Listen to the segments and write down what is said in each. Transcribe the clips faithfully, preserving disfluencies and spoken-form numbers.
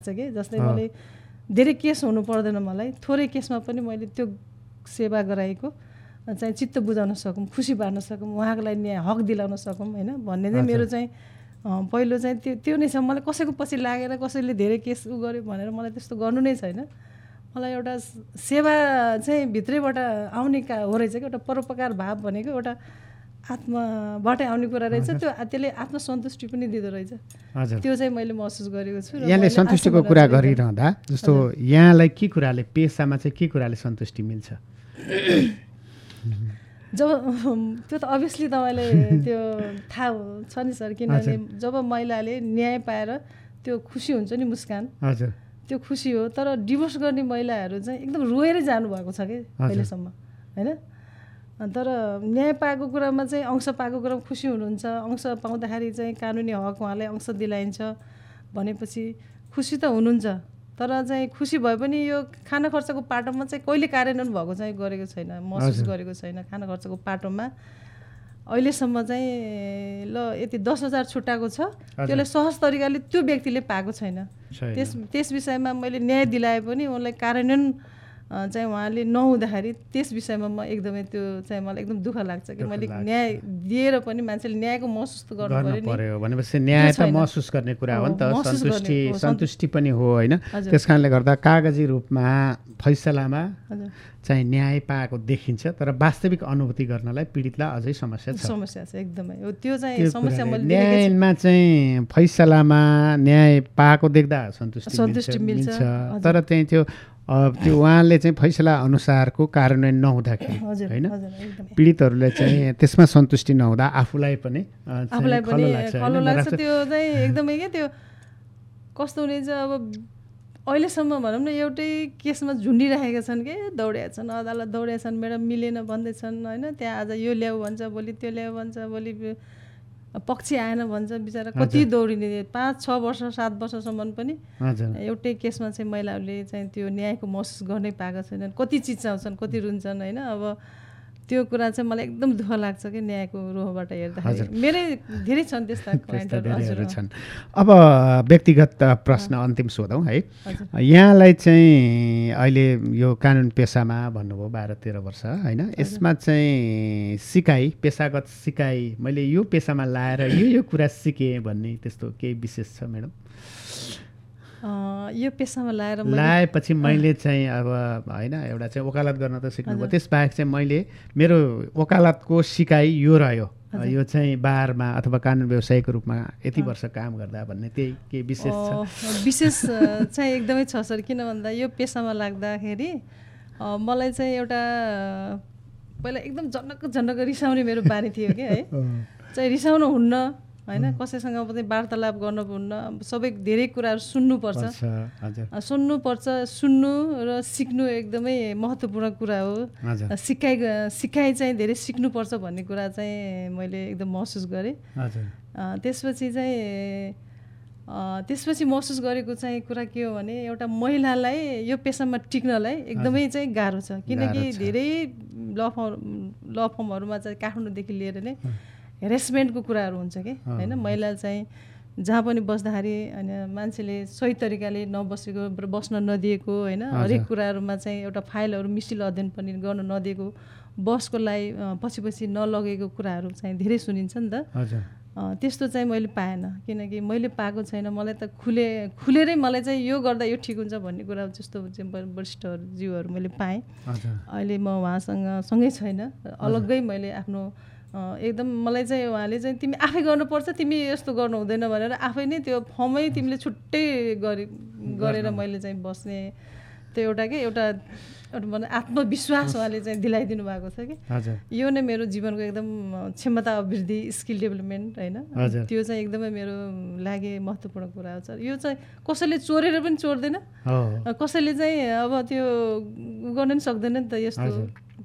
कि जस्तै मैले धेरै केस हुनु पर्दैन मलाई, थोरै केसमा पनि मैले त्यो सेवा गराएको चाहिँ चित्त बुझाउन सकौँ, खुसी पार्न सकौँ, उहाँको लागि न्याय हक दिलाउन सकौँ होइन भन्ने चाहिँ मेरो चाहिँ पहिलो चाहिँ त्यो त्यो नै छ। मलाई कसैको पछि लागेर कसैले धेरै केस उ गर्यो भनेर मलाई त्यस्तो गर्नु नै छैन। मलाई एउटा सेवा चाहिँ भित्रैबाट आउने का हो रहेछ कि एउटा परोपकार भाव भनेको एउटा आत्माबाटै आउने कुरा रहेछ। त्यो त्यसले आत्मसन्तुष्टि पनि दिँदो रहेछ। त्यो चाहिँ मैले महसुस गरेको छु। यहाँले सन्तुष्टिको कुरा गरिरहँदा जस्तो यहाँलाई के कुराले पेसामा चाहिँ के कुराले सन्तुष्टि मिल्छ? जब त्यो त अभियसली तपाईँले त्यो थाहा छ नि सर, किनभने जब महिलाले न्याय पाएर त्यो खुसी हुन्छ नि, मुस्कान, हजुर त्यो खुसी हो। तर डिभोर्स गर्ने महिलाहरू चाहिँ एकदम रोएरै जानुभएको छ कि अहिलेसम्म होइन। तर न्याय पाएको कुरामा चाहिँ अंश पाएको कुरामा खुसी हुनुहुन्छ। अंश पाउँदाखेरि चाहिँ कानुनी हक उहाँलाई अंश दिलाइन्छ भनेपछि खुसी त हुनुहुन्छ। तर चाहिँ खुसी भए पनि यो खाना खर्चको पाटोमा चाहिँ कहिले कार्यान्वयन भएको चाहिँ गरेको छैन, महसुस गरेको छैन। खाना खर्चको पाटोमा अहिलेसम्म चाहिँ ल यति दस हजार छुट्टाएको छ, त्यसले सहज तरिकाले त्यो व्यक्तिले पाएको छैन। त्यस त्यस विषयमा मैले न्याय दिलाए पनि उनलाई कार्यान्वयन चाहिँ उहाँले नहुँदाखेरि त्यस विषयमा म एकदमै त्यो चाहिँ मलाई एकदम दुःख लाग्छ कि मैले न्याय दिएर पनि मान्छेले न्यायको महसुस त गर्नु पर्यो भनेपछि न्याय त महसुस गर्ने कुरा हो नि त, सन्तुष्टि सन्तुष्टि पनि हो होइन। त्यस कारणले गर्दा कागजी रूपमा फैसलामा चाहिँ न्याय पाएको देखिन्छ, तर वास्तविक अनुभूति गर्नलाई पीडितलाई अझै समस्या छ। समस्या छ एकदमै। त्यो चाहिँ समस्या मैले न्यायमा चाहिँ फैसलामा न्याय पाएको देख्दा सन्तुष्टि सन्तुष्टि मिल्छ, तर चाहिँ त्यो त्यो उहाँले चाहिँ फैसला अनुसारको कार्यान्वयन नहुँदाखेरि होइन पीडितहरूले चाहिँ त्यसमा सन्तुष्टि नहुँदा आफूलाई पनि आफूलाई पनि खलो लाग्छ। त्यो चाहिँ एकदमै के त्यो कस्तो हुनेछ, अब अहिलेसम्म भनौँ न एउटै केसमा झुन्डिरहेका छन् कि दौडिया छन्, अदालत दौडिया छन्, म्याडम मिलेन भन्दैछन् होइन। त्यहाँ आज यो ल्याऊ भन्छ, भोलि त्यो ल्याऊ भन्छ, भोलि पक्षी आएन भन्छ। बिचरा कति दौडिने, पाँच छ वर्ष सात वर्षसम्म पनि एउटै केसमा चाहिँ महिलाहरूले चाहिँ त्यो न्यायको महसुस गर्नै पाएका छैनन्। कति चिच्याउँछन्, कति रुन्छन् होइन। अब त्यो कुरा चाहिँ मलाई एकदम दुःख लाग्छ कि न्यायको रोहबाट हेर्दाखेरि। मेरै धेरै छन् त्यस्ता क्लाइन्टहरू छन्। अब व्यक्तिगत प्रश्न अन्तिम सोधौँ है। यहाँलाई चाहिँ अहिले यो कानुन पेसामा भन्नुभयो बाह्र तेह्र वर्ष होइन, यसमा चाहिँ सिकाइ पेसागत सिकाइ मैले यो पेसामा लाएर यो यो कुरा सिकेँ भन्ने त्यस्तो केही विशेष छ म्याडम? यो पेसामा लाएर लाएपछि मैले चाहिँ अब होइन एउटा चाहिँ वकालत गर्न त सिक्नुभयो, त्यसबाहेक चाहिँ मैले मेरो वकालतको सिकाइ यो रह्यो, यो चाहिँ बारमा अथवा कानुन व्यवसायीको रूपमा यति वर्ष काम गर्दा भन्ने त्यही केही विशेष छ? विशेष चाहिँ एकदमै छ सर। किन भन्दा यो पेसामा लाग्दाखेरि मलाई चाहिँ एउटा पहिला एकदम झन्डक झन्डक रिसाउने मेरो बानी थियो कि है। चाहिँ रिसाउनु हुन्न होइन, कसैसँग पनि वार्तालाप गर्नुहुन्न, सबै धेरै कुराहरू सुन्नुपर्छ, सुन्नुपर्छ सुन्नु र सिक्नु एकदमै महत्त्वपूर्ण कुरा हो। सिकाइ सिकाइ चाहिँ धेरै सिक्नुपर्छ भन्ने कुरा चाहिँ मैले एकदम महसुस गरेँ। त्यसपछि चाहिँ त्यसपछि महसुस गरेको चाहिँ कुरा के हो भने एउटा महिलालाई यो पेसामा टिक्नलाई एकदमै चाहिँ गाह्रो छ। किनकि धेरै ल फर्म ल फर्महरूमा चाहिँ काठमाडौँदेखि लिएर नै हेरेसमेन्टको कुराहरू हुन्छ कि होइन। महिला चाहिँ जहाँ पनि बस्दाखेरि होइन मान्छेले सही तरिकाले नबसेको, बस्न नदिएको होइन, हरेक कुराहरूमा चाहिँ एउटा फाइलहरू मिसिल अध्ययन पनि गर्न नदिएको, बसको लागि पछि पछि नलगेको कुराहरू चाहिँ धेरै सुनिन्छ नि त। त्यस्तो चाहिँ मैले पाएन, किनकि मैले पाएको छैन। मलाई त खुले खुलेरै मलाई चाहिँ यो गर्दा यो ठिक हुन्छ भन्ने कुरा जस्तो चाहिँ वरिष्ठ जीवहरू मैले पाएँ। अहिले म उहाँसँग सँगै छैन, अलग्गै मैले आफ्नो एकदम मलाई चाहिँ उहाँले चाहिँ तिमी आफै गर्नुपर्छ, तिमी यस्तो गर्नु हुँदैन भनेर आफै नै त्यो फर्मै तिमीले छुट्टै गरे गरेर मैले चाहिँ बस्ने त्यो एउटा के एउटा एउटा आत्मविश्वास उहाँले चाहिँ दिलाइदिनु भएको छ कि यो नै मेरो जीवनको एकदम क्षमता अभिवृद्धि, स्किल डेभलपमेन्ट होइन। त्यो चाहिँ एकदमै मेरो लागि महत्त्वपूर्ण कुरा हो। यो चाहिँ कसैले चोरेर पनि चोर्दैन, कसैले चाहिँ अब त्यो गर्न पनि सक्दैन नि त। यस्तो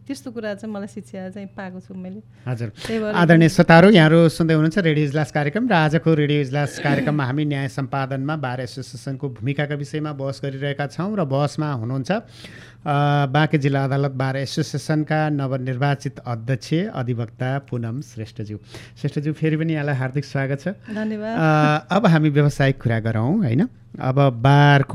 त्यस्तो कुरा चाहिँ मलाई शिक्षा चाहिँ पाएको छु मैले। हजुर, आदरणीय श्रोताहरू, यहाँहरू सुन्दै हुनुहुन्छ रेडियो इजलास कार्यक्रम र आजको रेडियो इजलास कार्यक्रममा हामी न्याय सम्पादनमा बार एसोसिएसनको भूमिकाका विषयमा बहस गरिरहेका छौँ र बहसमा हुनुहुन्छ बाँके जिल्ला अदालत बार एसोसिएसनका नवनिर्वाचित अध्यक्ष अधिवक्ता पुनम श्रेष्ठज्यू। श्रेष्ठज्यू, फेरि पनि यहाँलाई हार्दिक स्वागत छ। धन्यवाद। अब हामी व्यावसायिक कुरा गरौँ होइन। अब बारको